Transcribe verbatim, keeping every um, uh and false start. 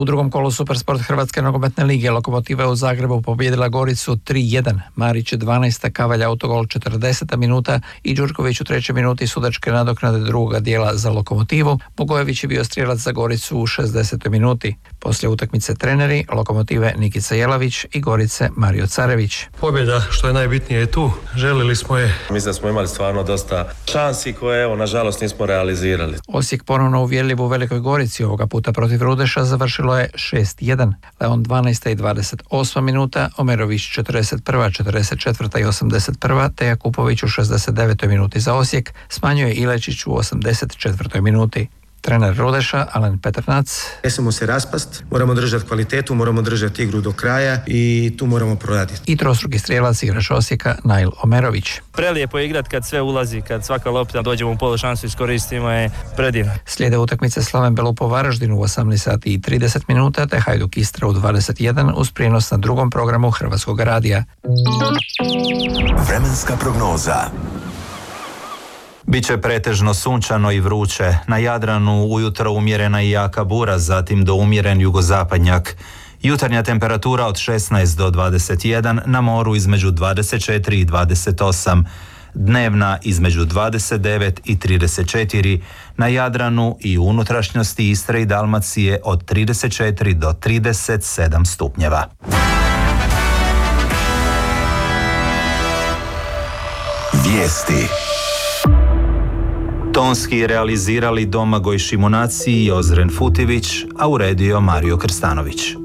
U drugom kolu Supersport Hrvatske nogometne lige Lokomotiva u Zagrebu pobijedila Goricu tri jedan. Marić dvanaesta, Kavalj autogol četrdeseta minuta i Đurković u trećoj minuti sudačke nadoknade drugoga dijela za Lokomotivu. Bogojević je bio strijelac za Goricu u šezdesetoj minuti. Poslije utakmice treneri Lokomotive Nikica Jelavić i Gorice Mario Carević. Pobjeda, što je najbitnije, je tu. Želili smo je. Mislim da smo imali stvarno dosta šansi koje, evo, nažalost nismo realizirali. Osijek ponovno uvjerljiv u Velikoj Gorici, ovoga puta protiv Rudeša, završilo je šest jedan. Leon dvanaesta i dvadeset osma minuta, Omerović četrdeset prva, četrdeset četvrta i osamdeset prva, te Jakupović u šezdeset devetoj minuti za Osijek, smanjuje Ilečić u osamdeset četvrtoj minuti. Trener Rudeša, Alen Petrnac. Ne smijemo se raspast, moramo držati kvalitetu, moramo držati igru do kraja i tu moramo proraditi. I trostruki strijelac igrač Osijeka, Nail Omerović. Prelijepo je igrat kad sve ulazi, kad svaka lopta dođemo u polu šansu iskoristimo je predivno. Slijede utakmice Slaven Belupo Varaždin u osamnaest sati i trideset minuta, te Hajduk Istra u dvadeset jedan uz prijenos na drugom programu Hrvatskog radija. Vremenska prognoza. Biće pretežno sunčano i vruće. Na Jadranu ujutro umjerena i jaka bura, zatim do umjeren jugozapadnjak. Jutarnja temperatura od šesnaest do dvadeset jedan, na moru između dvadeset četiri i dvadeset osam. Dnevna između dvadeset devet i trideset četiri, na Jadranu i unutrašnjosti Istre i Dalmacije od trideset četiri do trideset sedam stupnjeva. Vijesti. Tonski realizirali Domagoj Šimunaci i Ozren Futivić, a uredio Mario Krstanović.